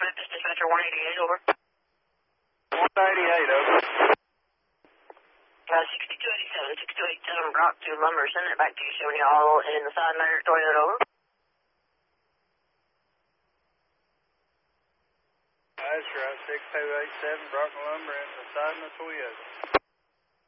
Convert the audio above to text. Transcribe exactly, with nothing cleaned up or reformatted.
Memphis Dispatcher one eighty-eight, over. one eighty-eight, over. Uh, sixty-two eighty-seven, sixty-two eighty-seven, Brock to Lumber, send it back to you, showing y'all in the side mirror toilet, over. That's right, six two eight seven, Brock Lumber in the side of the Toyota.